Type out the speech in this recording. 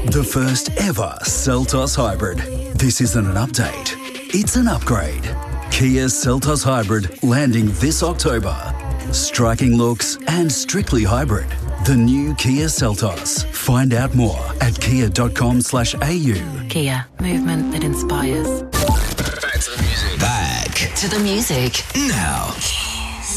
The first ever Seltos Hybrid. This isn't an update, it's an upgrade. Kia Seltos Hybrid landing this October. Striking looks and strictly hybrid. The new Kia Seltos. Find out more at kia.com/au. Kia, movement that inspires. Back to the music. Back to the music. now.